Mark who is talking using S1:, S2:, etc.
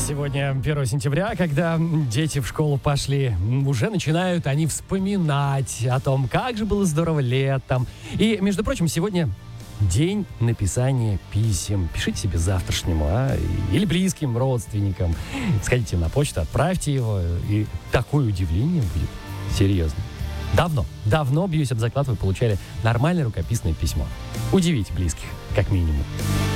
S1: Сегодня 1 сентября, когда дети в школу пошли, уже начинают они вспоминать о том, как же было здорово летом. И, между прочим, сегодня день написания писем. Пишите себе завтрашнему, или близким родственникам. Сходите на почту, отправьте его, и такое удивление будет. Серьезно. Давно, бьюсь об заклад, вы получали нормальное рукописное письмо. Удивите близких, как минимум.